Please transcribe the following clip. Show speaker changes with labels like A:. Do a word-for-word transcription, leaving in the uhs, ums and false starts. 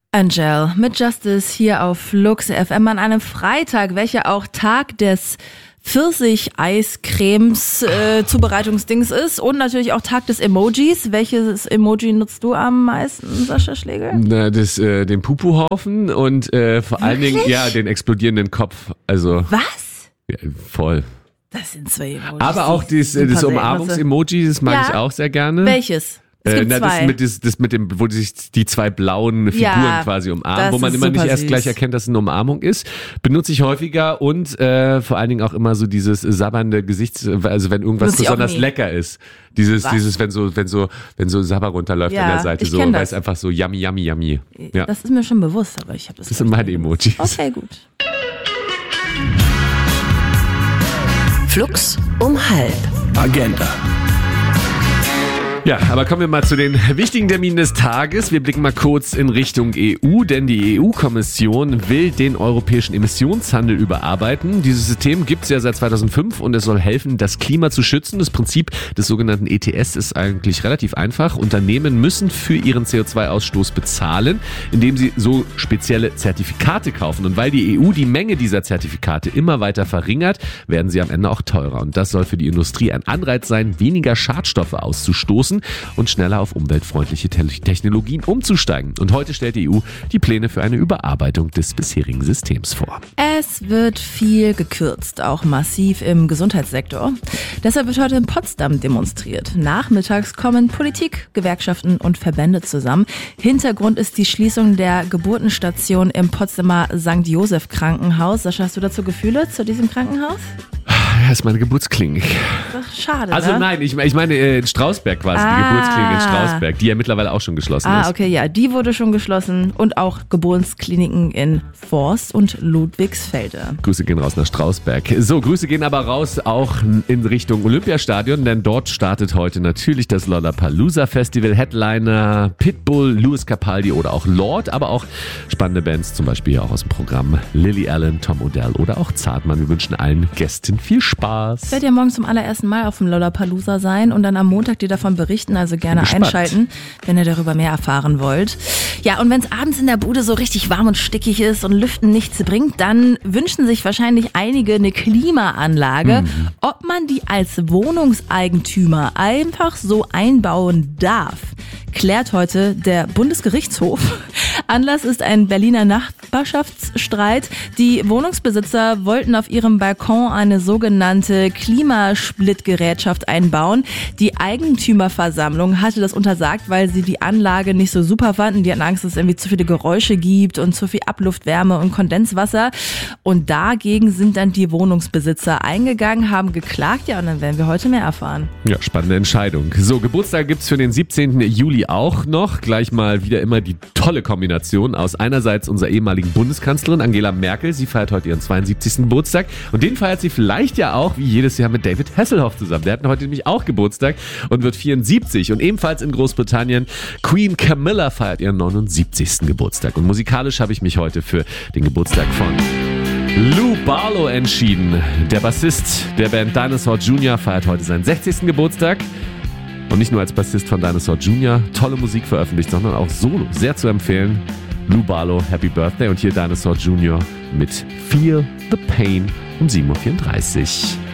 A: Angel mit Justice hier auf Flux F M an einem Freitag, welcher auch Tag des Pfirsich-Eiscremes äh, Zubereitungsdings ist und natürlich auch Tag des Emojis. Welches Emoji nutzt du am meisten, Sascha Schlegel?
B: Na, das, äh, den Pupuhaufen und äh, vor allen Dingen ja den explodierenden Kopf. Also
A: was?
B: Ja, voll.
A: Das sind zwei Emojis.
B: Aber auch dies, äh, das Umarmungs-Emoji, das mag
A: ja? ich
B: auch sehr gerne.
A: Welches? Es gibt
B: äh, na,
A: zwei.
B: Das, mit, das, das mit dem, wo sich die zwei blauen Figuren
A: ja,
B: quasi umarmen, wo man immer nicht erst
A: süß.
B: gleich erkennt, dass es eine Umarmung ist. Benutze ich häufiger und äh, vor allen Dingen auch immer so dieses sabbernde Gesichts, also wenn irgendwas
A: Benutze
B: besonders lecker ist. Dieses,
A: Was?
B: dieses, wenn so, wenn so, wenn so Sabber runterläuft
A: ja,
B: an der Seite,
A: ich
B: so,
A: kenn
B: weil
A: das.
B: es einfach so yummy, yummy, yummy. Ja.
A: Das ist mir schon bewusst, aber ich habe das.
B: Das sind meine Emojis.
A: Okay, gut.
C: Flux um halb.
D: Agenda.
B: Ja, aber kommen wir mal zu den wichtigen Terminen des Tages. Wir blicken mal kurz in Richtung E U, denn die E U-Kommission will den europäischen Emissionshandel überarbeiten. Dieses System gibt es ja seit zweitausendfünf und es soll helfen, das Klima zu schützen. Das Prinzip des sogenannten E T S ist eigentlich relativ einfach. Unternehmen müssen für ihren C O zwei Ausstoß bezahlen, indem sie so spezielle Zertifikate kaufen. Und weil die E U die Menge dieser Zertifikate immer weiter verringert, werden sie am Ende auch teurer. Und das soll für die Industrie ein Anreiz sein, weniger Schadstoffe auszustoßen und schneller auf umweltfreundliche Technologien umzusteigen. Und heute stellt die E U die Pläne für eine Überarbeitung des bisherigen Systems vor.
A: Es wird viel gekürzt, auch massiv im Gesundheitssektor. Deshalb wird heute in Potsdam demonstriert. Nachmittags kommen Politik, Gewerkschaften und Verbände zusammen. Hintergrund ist die Schließung der Geburtenstation im Potsdamer Sankt Joseph Krankenhaus. Sascha, hast du dazu Gefühle zu diesem Krankenhaus?
B: Ja, ist meine Geburtsklinik.
A: Ach, schade,
B: Also
A: ne?
B: nein, ich, ich meine äh, in Strausberg quasi,
A: Ah.
B: die Geburtsklinik in Strausberg, die ja mittlerweile auch schon geschlossen
A: Ah,
B: ist.
A: okay, ja, die wurde schon geschlossen und auch Geburtskliniken in Forst und Ludwigsfelde.
B: Grüße gehen raus nach Strausberg. So, Grüße gehen aber raus auch in Richtung Olympiastadion, denn dort startet heute natürlich das Lollapalooza Festival. Headliner Pitbull, Louis Capaldi oder auch Lord, aber auch spannende Bands, zum Beispiel auch aus dem Programm Lily Allen, Tom Odell oder auch Zartmann. Wir wünschen allen Gästen viel Spaß.
A: Ich werde ja morgen zum allerersten Mal auf dem Lollapalooza sein und dann am Montag dir davon berichten, also gerne
B: Gespannt.
A: einschalten, wenn ihr darüber mehr erfahren wollt. Ja, und wenn es abends in der Bude so richtig warm und stickig ist und Lüften nichts bringt, dann wünschen sich wahrscheinlich einige eine Klimaanlage. Mhm. Ob man die als Wohnungseigentümer einfach so einbauen darf, klärt heute der Bundesgerichtshof. Anlass ist ein Berliner Nachbarschaftsstreit. Die Wohnungsbesitzer wollten auf ihrem Balkon eine sogenannte Klimasplitgerätschaft einbauen. Die Eigentümerversammlung hatte das untersagt, weil sie die Anlage nicht so super fanden. Die hatten Angst, dass es irgendwie zu viele Geräusche gibt und zu viel Abluftwärme und Kondenswasser. Und dagegen sind dann die Wohnungsbesitzer eingegangen, haben geklagt. Ja, und dann werden wir heute mehr erfahren.
B: Ja, spannende Entscheidung. So, Geburtstag gibt's für den siebzehnten Juli auch noch. Gleich mal wieder immer die tolle Kombination aus einerseits unserer ehemaligen Bundeskanzlerin Angela Merkel. Sie feiert heute ihren zweiundsiebzigsten Geburtstag. Und den feiert sie vielleicht ja auch wie jedes Jahr mit David Hasselhoff zusammen. Der hat heute nämlich auch Geburtstag und wird vierundsiebzig. Und ebenfalls in Großbritannien Queen Camilla feiert ihren neunundsiebzigsten Geburtstag. Und musikalisch habe ich mich heute für den Geburtstag von Lou Barlow entschieden. Der Bassist der Band Dinosaur Junior feiert heute seinen sechzigsten Geburtstag. Und nicht nur als Bassist von Dinosaur Junior tolle Musik veröffentlicht, sondern auch solo. Sehr zu empfehlen. Lou Barlow, Happy Birthday. Und hier Dinosaur Junior mit Feel the Pain um sieben Uhr vierunddreißig.